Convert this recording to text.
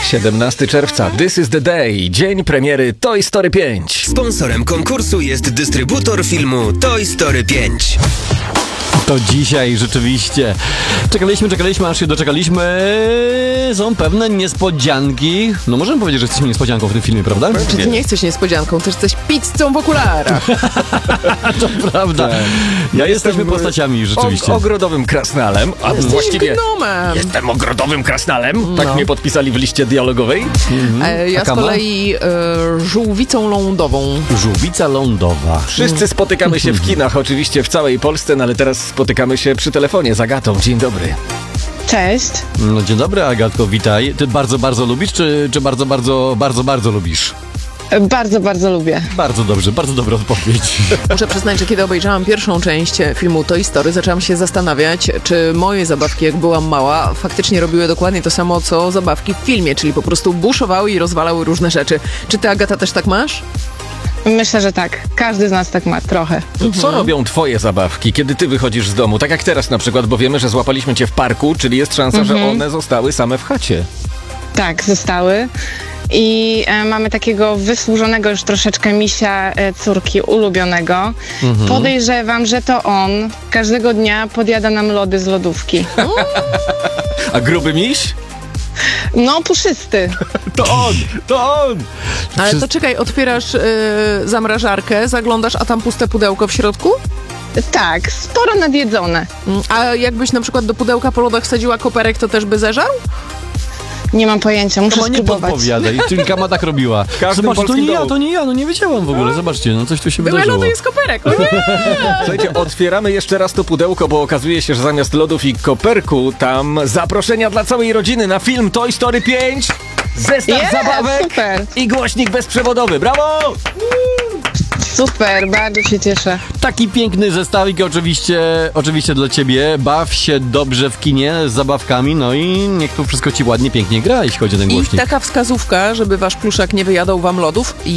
17 czerwca. This is the day. Dzień premiery Toy Story 5. Sponsorem konkursu jest dystrybutor filmu Toy Story 5. To dzisiaj rzeczywiście czekaliśmy, aż się doczekaliśmy. Są pewne niespodzianki. No możemy powiedzieć, że jesteśmy niespodzianką w tym filmie, prawda? Czy ty nie jesteś niespodzianką, ty jesteś pizzą w okularach. To prawda. Jesteśmy postaciami rzeczywiście. Ogrodowym krasnalem, a właściwie gnomem. jestem ogrodowym krasnalem. Tak mnie podpisali w liście dialogowej. Ja z Kama? kolei żółwicą lądową. Żółwica lądowa. Wszyscy spotykamy się w kinach, oczywiście w całej Polsce, no ale teraz spotykamy się przy telefonie z Agatą. Dzień dobry. Cześć. No dzień dobry, Agatko, witaj. Ty bardzo lubisz, czy bardzo lubisz? Bardzo lubię. Bardzo dobrze, bardzo dobra odpowiedź. Muszę przyznać, że kiedy obejrzałam pierwszą część filmu Toy Story, zaczęłam się zastanawiać, czy moje zabawki, jak byłam mała, faktycznie robiły dokładnie to samo, co zabawki w filmie, czyli po prostu buszowały i rozwalały różne rzeczy. Czy ty, Agata, też tak masz? Myślę, że tak. Każdy z nas tak ma trochę. To co robią twoje zabawki, kiedy ty wychodzisz z domu? Tak jak teraz na przykład, bo wiemy, że złapaliśmy cię w parku, czyli jest szansa, że one zostały same w chacie. Tak, zostały. I mamy takiego wysłużonego już troszeczkę misia córki ulubionego. Podejrzewam, że to on każdego dnia podjada nam lody z lodówki. A gruby miś? No, puszysty. To on! Ale to czekaj, otwierasz zamrażarkę, zaglądasz, a tam puste pudełko w środku? Tak, sporo nadjedzone. A jakbyś na przykład do pudełka po lodach wsadziła koperek, to też by zeżarł? Nie mam pojęcia, muszę Kama nie spróbować. podpowiadaj, czyli Kama tak robiła. każdym Zobacz, to polskim nie ja, domu. no nie wiedziałam w ogóle. Zobaczcie, no coś tu się Były wydarzyło. lody, jest koperek. O nie! Słuchajcie, otwieramy jeszcze raz to pudełko, bo okazuje się, że zamiast lodów i koperku tam zaproszenia dla całej rodziny na film Toy Story 5, zestaw zabawek super. i głośnik bezprzewodowy. Brawo! Super, bardzo się cieszę. Taki piękny zestawik oczywiście dla ciebie. Baw się dobrze w kinie z zabawkami, no i niech tu wszystko ci ładnie, pięknie gra, jeśli chodzi o ten I głośnik. taka wskazówka, żeby wasz pluszak nie wyjadał wam lodów.